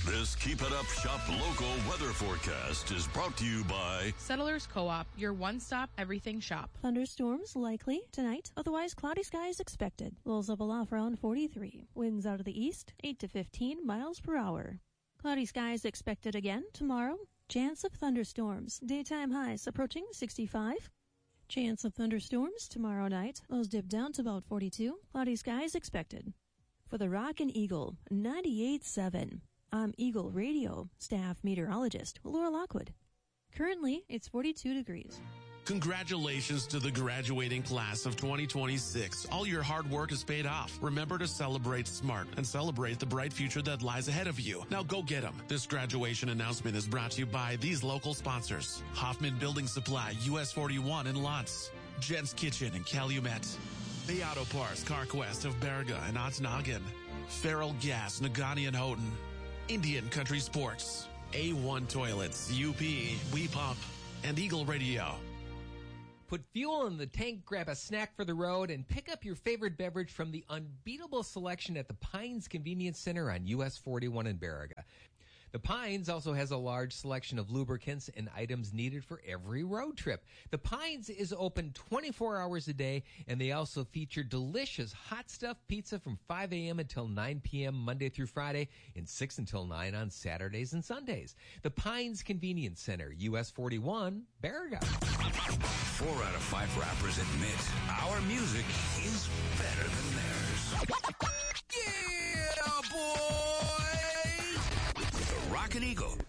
This Keep It Up Shop local weather forecast is brought to you by Settlers Co-op, your one-stop everything shop. Thunderstorms likely tonight, otherwise cloudy skies expected. Lows level off around 43. Winds out of the east, 8 to 15 miles per hour. Cloudy skies expected again tomorrow. Chance of thunderstorms. Daytime highs approaching 65. Chance of thunderstorms tomorrow night. Lows dip down to about 42. Cloudy skies expected. For the Rockin' Eagle, 98.7. I'm Eagle Radio staff meteorologist Laura Lockwood. Currently, it's 42 degrees. Congratulations to the graduating class of 2026. All your hard work is paid off. Remember to celebrate smart and celebrate the bright future that lies ahead of you. Now go get them. This graduation announcement is brought to you by these local sponsors. Hoffman Building Supply, US 41 in Lutz. Jen's Kitchen in Calumet. Bay Auto Parts, CarQuest of Berga and Ottonogan. Farrell Gas, Nagani and Houghton. Indian Country Sports. A1 Toilets, UP, We Pump, and Eagle Radio. Put fuel in the tank, grab a snack for the road, and pick up your favorite beverage from the unbeatable selection at the Pines Convenience Center on US 41 in Baraga. The Pines also has a large selection of lubricants and items needed for every road trip. The Pines is open 24 hours a day, and they also feature delicious hot stuff pizza from 5 a.m. until 9 p.m. Monday through Friday and 6 until 9 on Saturdays and Sundays. The Pines Convenience Center, US 41, Baraga. 4 out of 5 rappers admit our music is better than theirs. Yeah, boy! The Rockin' Eagle